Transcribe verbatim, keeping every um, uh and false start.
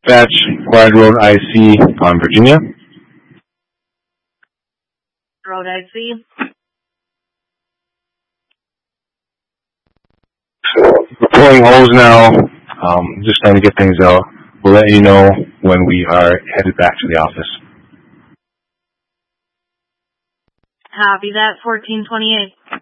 Dispatch, Quad Road I C on Virginia. Road I C. We're pulling hose now. Um, just trying to get things out. We'll let you know when we are headed back to the office. Copy that, fourteen twenty-eight.